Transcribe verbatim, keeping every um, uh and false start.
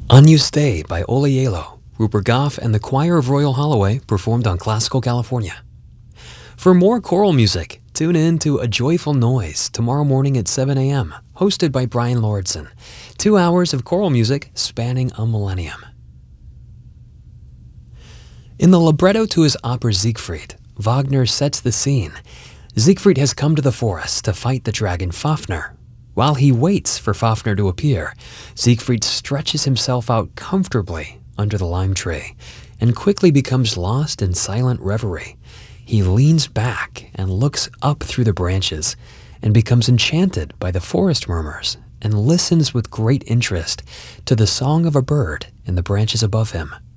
Agnus Dei by Ola Yelo, Rupert Goff and the Choir of Royal Holloway performed on Classical California. For more choral music, tune in to A Joyful Noise tomorrow morning at seven a.m., hosted by Brian Lordson. Two hours of choral music spanning a millennium. In the libretto to his opera Siegfried, Wagner sets the scene. Siegfried has come to the forest to fight the dragon Fafnir. While he waits for Fafnir to appear, Siegfried stretches himself out comfortably under the lime tree and quickly becomes lost in silent reverie. He leans back and looks up through the branches and becomes enchanted by the forest murmurs and listens with great interest to the song of a bird in the branches above him.